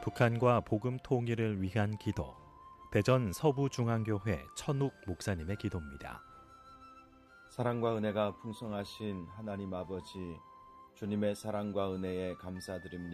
북한과 복음 통일을 위한 기도. 대전 서부중앙교회 천욱 목사님의 기도입니다. 사랑과 은혜가 풍성하신 하나님 아버지, 주님의 사랑과 은혜에 감사드립니다.